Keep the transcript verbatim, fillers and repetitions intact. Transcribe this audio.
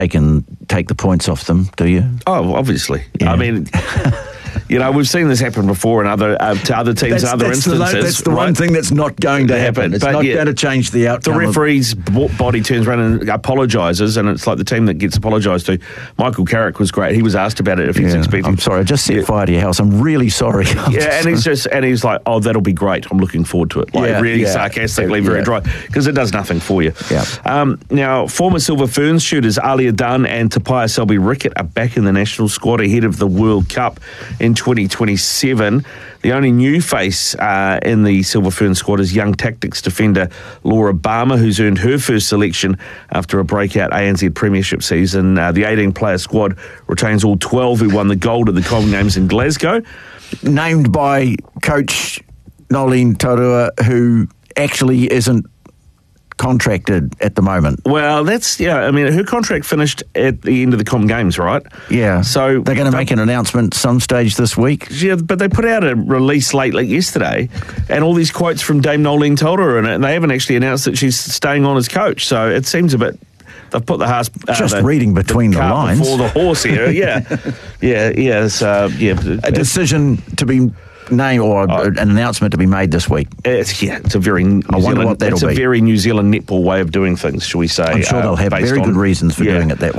they can take the points off them, do you? Oh, obviously. Yeah. I mean, you know, we've seen this happen before in other uh, to other teams, that's, other that's instances. The, that's the right? one thing that's not going to happen. It's but not yeah, going to change the outcome. The referee's of... body turns around and apologises, and it's like the team that gets apologised to. Michael Carrick was great. He was asked about it if he's yeah, expecting. I'm sorry, I just set yeah. fire to your house. I'm really sorry. I'm yeah, and he's just and he's like, oh, that'll be great. I'm looking forward to it. Like yeah, really yeah. sarcastically, very yeah. dry, because it does nothing for you. Yeah. Um, now, former Silver Ferns shooters Alia Dunn and Tapaya Selby-Rickett are back in the national squad ahead of the World Cup in twenty twenty-seven. The only new face uh, in the Silver Fern squad is young tactics defender Laura Barmer, who's earned her first selection after a breakout A N Z Premiership season. Uh, the eighteen-player squad retains all twelve who won the gold at the Common Games in Glasgow. Named by coach Nolene Taurua, who actually isn't contracted at the moment. Well, that's, yeah, I mean, her contract finished at the end of the Common Games, right? Yeah. So they're going to make an announcement some stage this week. Yeah, but they put out a release late, like yesterday, and all these quotes from Dame Nolene Taurua in it, and they haven't actually announced that she's staying on as coach, so it seems a bit... They've put the horse... Uh, Just the, reading between the, the lines. before the horse here, yeah. yeah, yeah, it's, uh, yeah. A decision to be... name or oh. an announcement to be made this week. It's, yeah, it's a very New I wonder Zealand, what that'll it's a be. very New Zealand netball way of doing things, shall we say? I'm sure uh, they'll have based very on, good reasons for yeah. doing it that way.